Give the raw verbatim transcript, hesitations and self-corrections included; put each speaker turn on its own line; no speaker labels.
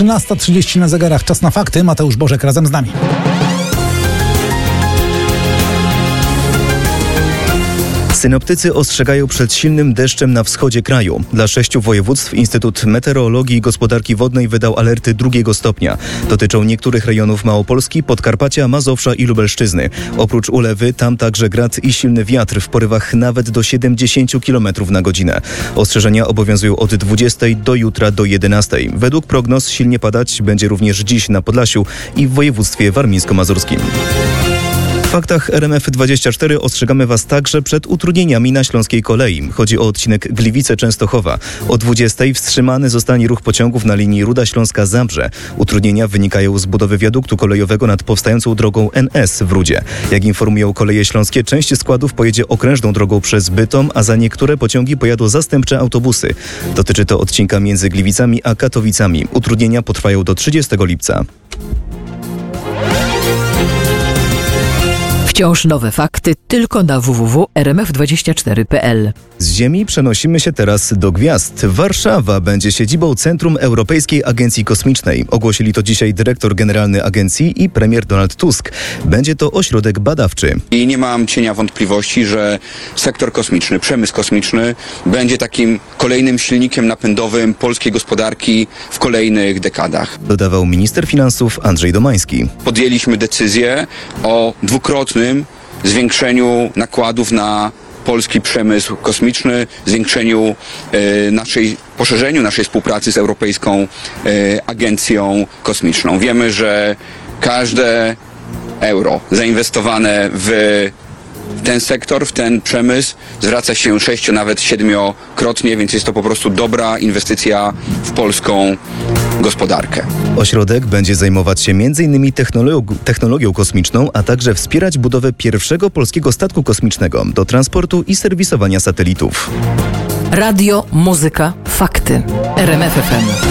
trzynasta trzydzieści na zegarach. Czas na fakty. Mateusz Bożek razem z nami.
Synoptycy ostrzegają przed silnym deszczem na wschodzie kraju. Dla sześciu województw Instytut Meteorologii i Gospodarki Wodnej wydał alerty drugiego stopnia. Dotyczą niektórych rejonów Małopolski, Podkarpacia, Mazowsza i Lubelszczyzny. Oprócz ulewy, tam także grad i silny wiatr w porywach nawet do siedemdziesiąt kilometrów na godzinę. Ostrzeżenia obowiązują od dwudziestej do jutra do jedenastej. Według prognoz silnie padać będzie również dziś na Podlasiu i w województwie warmińsko-mazurskim. W faktach R M F dwadzieścia cztery ostrzegamy Was także przed utrudnieniami na śląskiej kolei. Chodzi o odcinek Gliwice-Częstochowa. O dwudziestej wstrzymany zostanie ruch pociągów na linii Ruda Śląska-Zabrze. Utrudnienia wynikają z budowy wiaduktu kolejowego nad powstającą drogą N S w Rudzie. Jak informują Koleje Śląskie, część składów pojedzie okrężną drogą przez Bytom, a za niektóre pociągi pojadą zastępcze autobusy. Dotyczy to odcinka między Gliwicami a Katowicami. Utrudnienia potrwają do trzydziestego lipca.
Wciąż nowe fakty tylko na w w w kropka r m f dwadzieścia cztery kropka p l.
Z Ziemi przenosimy się teraz do gwiazd. Warszawa będzie siedzibą Centrum Europejskiej Agencji Kosmicznej. Ogłosili to dzisiaj dyrektor generalny agencji i premier Donald Tusk. Będzie to ośrodek badawczy.
I nie mam cienia wątpliwości, że sektor kosmiczny, przemysł kosmiczny będzie takim kolejnym silnikiem napędowym polskiej gospodarki w kolejnych dekadach.
Dodawał minister finansów Andrzej Domański.
Podjęliśmy decyzję o dwukrotnym zwiększeniu nakładów na polski przemysł kosmiczny, zwiększeniu e, naszej, poszerzeniu naszej współpracy z Europejską e, Agencją Kosmiczną. Wiemy, że każde euro zainwestowane w ten sektor, w ten przemysł zwraca się sześcio, nawet siedmiokrotnie, więc jest to po prostu dobra inwestycja w polską gospodarkę.
Ośrodek będzie zajmować się między innymi technolog- technologią kosmiczną, a także wspierać budowę pierwszego polskiego statku kosmicznego do transportu i serwisowania satelitów.
Radio, muzyka, fakty. R M F F M.